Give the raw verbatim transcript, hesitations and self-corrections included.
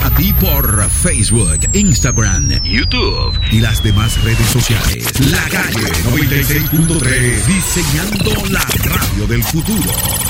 a ti por Facebook, Instagram, YouTube y las demás redes sociales. La Calle noventa y seis punto tres, diseñando la radio del futuro.